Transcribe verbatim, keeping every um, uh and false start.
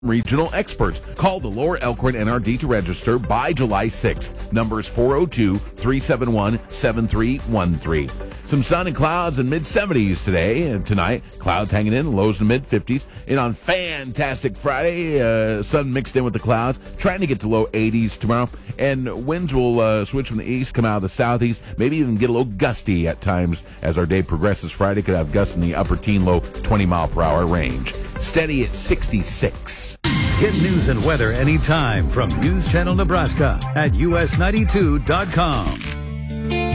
regional experts. Call the Lower Elkhorn N R D to register by July sixth. Numbers four oh two, three seven one, seven three one three. Some sun and clouds in mid seventies today and tonight. Clouds hanging in, lows in mid fifties. And on fantastic Friday, uh, sun mixed in with the clouds, trying to get to low eighties tomorrow. And winds will uh, switch from the east, come out of the southeast, maybe even get a little gusty at times as our day progresses. Friday could have gusts in the upper teen, low twenty mile per hour range. Steady at sixty-six. Get news and weather anytime from News Channel Nebraska at U S ninety-two dot com.